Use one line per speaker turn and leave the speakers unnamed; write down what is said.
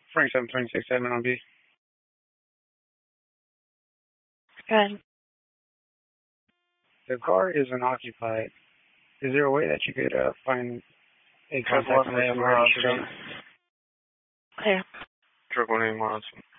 Frank 7267 on B.
Good.
The car is unoccupied. Is there a way that you could find a contact for him where he should be?
Clear.
Truck 181.